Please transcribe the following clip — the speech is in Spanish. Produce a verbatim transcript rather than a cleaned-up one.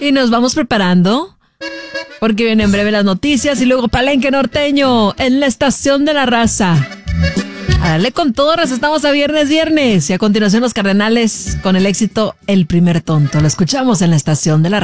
Y nos vamos preparando porque vienen en breve las noticias y luego Palenque Norteño en la Estación de la Raza. A darle con todo, raza, estamos a viernes, viernes. Y a continuación los Cardenales con el éxito El Primer Tonto. Lo escuchamos en la Estación de la Raza.